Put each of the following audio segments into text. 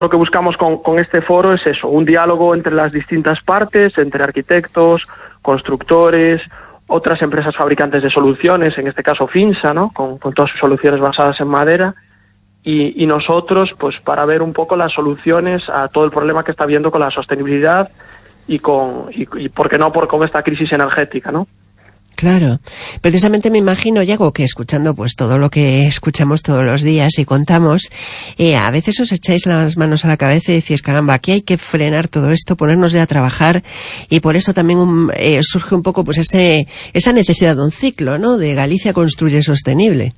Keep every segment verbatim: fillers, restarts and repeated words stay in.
Lo que buscamos con, con este foro es eso, un diálogo entre las distintas partes, entre arquitectos, constructores, otras empresas fabricantes de soluciones, en este caso Finsa, ¿no? Con, con todas sus soluciones basadas en madera, y, y nosotros, pues para ver un poco las soluciones a todo el problema que está habiendo con la sostenibilidad y con, y, y por qué no, por con esta crisis energética, ¿no? Claro, precisamente me imagino, Yago, que escuchando pues todo lo que escuchamos todos los días y contamos, eh, a veces os echáis las manos a la cabeza y decís, caramba, aquí hay que frenar todo esto, ponernos ya a trabajar, y por eso también um, eh, surge un poco pues ese esa necesidad de un ciclo, ¿no? De Galicia Construye Sostenible.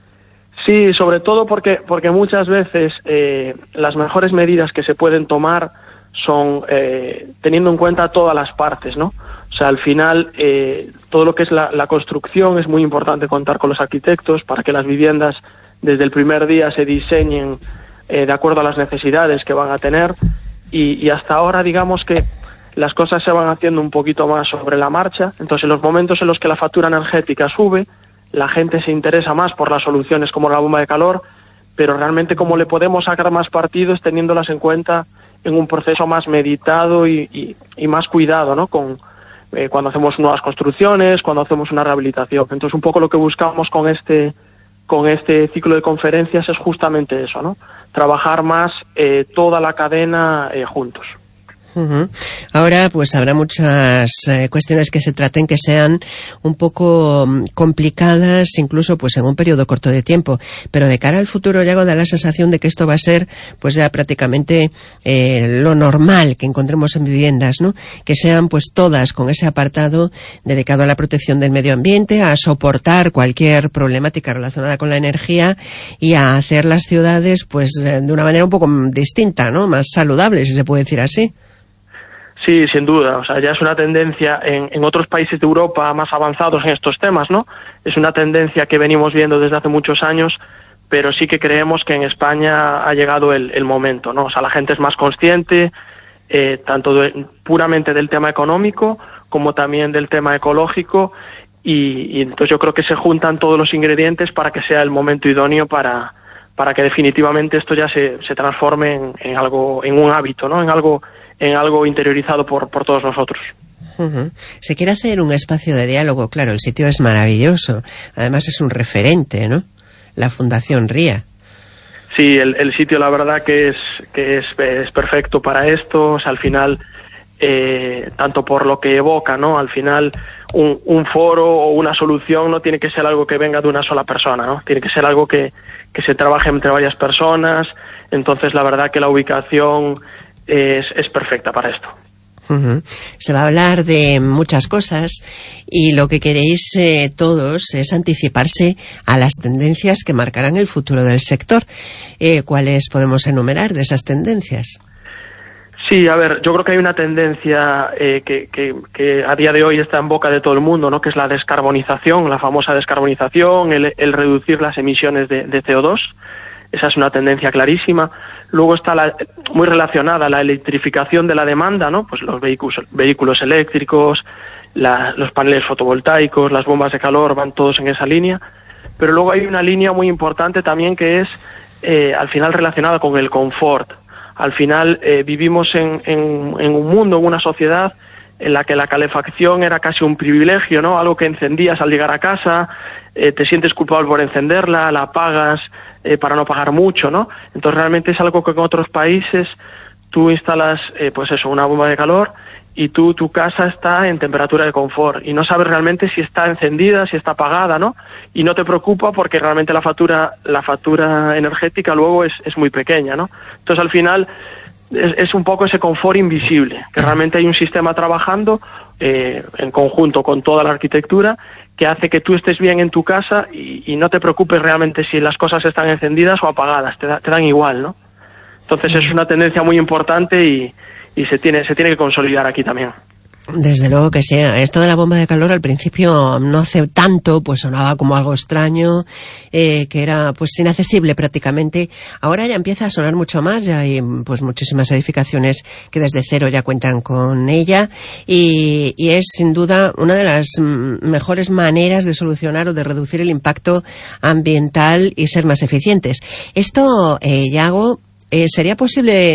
Sí, sobre todo porque porque muchas veces eh, las mejores medidas que se pueden tomar son eh, teniendo en cuenta todas las partes, ¿no? O sea, al final, eh, todo lo que es la, la construcción, es muy importante contar con los arquitectos para que las viviendas desde el primer día se diseñen eh, de acuerdo a las necesidades que van a tener, y, y hasta ahora digamos que las cosas se van haciendo un poquito más sobre la marcha. Entonces, en los momentos en los que la factura energética sube, la gente se interesa más por las soluciones como la bomba de calor, pero realmente cómo le podemos sacar más partido es teniéndolas en cuenta en un proceso más meditado y, y, y más cuidado, ¿no? Con eh, cuando hacemos nuevas construcciones, cuando hacemos una rehabilitación. Entonces, un poco lo que buscamos con este con este ciclo de conferencias es justamente eso, ¿no? Trabajar más eh, toda la cadena eh, juntos. Uh-huh. Ahora pues habrá muchas eh, cuestiones que se traten que sean un poco um, complicadas, incluso pues en un periodo corto de tiempo, pero de cara al futuro, Yago, da la sensación de que esto va a ser pues ya prácticamente eh, lo normal que encontremos en viviendas, ¿no? Que sean pues todas con ese apartado dedicado a la protección del medio ambiente, a soportar cualquier problemática relacionada con la energía y a hacer las ciudades pues de una manera un poco distinta, ¿no? Más saludable, si se puede decir así. Sí, sin duda. O sea, ya es una tendencia en, en otros países de Europa más avanzados en estos temas, ¿no? Es una tendencia que venimos viendo desde hace muchos años, pero sí que creemos que en España ha llegado el, el momento, ¿no? O sea, la gente es más consciente, eh, tanto de, puramente del tema económico como también del tema ecológico, y, y entonces yo creo que se juntan todos los ingredientes para que sea el momento idóneo para, para que definitivamente esto ya se, se transforme en, en algo, en un hábito, ¿no? En algo en algo interiorizado por, por todos nosotros. Uh-huh. Se quiere hacer un espacio de diálogo, claro, el sitio es maravilloso, además es un referente, ¿no? La Fundación Ría. Sí, el, el sitio la verdad que es que es, es perfecto para esto. O sea, al final, eh, tanto por lo que evoca, ¿no? Al final, un, un foro o una solución no tiene que ser algo que venga de una sola persona, ¿no? Tiene que ser algo que, que se trabaje entre varias personas. Entonces, la verdad que la ubicación Es, es perfecta para esto. Uh-huh. Se va a hablar de muchas cosas y lo que queréis eh, todos es anticiparse a las tendencias que marcarán el futuro del sector. Eh, ¿Cuáles podemos enumerar de esas tendencias? Sí, a ver, yo creo que hay una tendencia eh, que, que, que a día de hoy está en boca de todo el mundo, ¿no? Que es la descarbonización, la famosa descarbonización, el, el reducir las emisiones de, de C O dos. Esa es una tendencia clarísima. Luego está la, muy relacionada la electrificación de la demanda, ¿no? Pues los vehículos, vehículos eléctricos, la, los paneles fotovoltaicos, las bombas de calor, van todos en esa línea. Pero luego hay una línea muy importante también que es, eh, al final, relacionada con el confort. Al final, eh, vivimos en, en, en un mundo, en una sociedad en la que la calefacción era casi un privilegio, ¿no? Algo que encendías al llegar a casa, eh, te sientes culpable por encenderla, la apagas eh, para no pagar mucho, ¿no? Entonces realmente es algo que en otros países tú instalas, eh, pues eso, una bomba de calor y tú, tu casa está en temperatura de confort y no sabes realmente si está encendida, si está apagada, ¿no? Y no te preocupa porque realmente la factura, la factura energética luego es, es muy pequeña, ¿no? Entonces al final Es, es un poco ese confort invisible, que realmente hay un sistema trabajando eh, en conjunto con toda la arquitectura que hace que tú estés bien en tu casa y, y no te preocupes realmente si las cosas están encendidas o apagadas, te, da, te dan igual, ¿no? Entonces es una tendencia muy importante y, y se tiene se tiene que consolidar aquí también. Desde luego que sea. Esto de la bomba de calor al principio no hace tanto, pues sonaba como algo extraño, eh, que era pues inaccesible prácticamente. Ahora ya empieza a sonar mucho más, ya hay pues muchísimas edificaciones que desde cero ya cuentan con ella y, y es sin duda una de las mejores maneras de solucionar o de reducir el impacto ambiental y ser más eficientes. Esto, eh, Yago, eh, ¿sería posible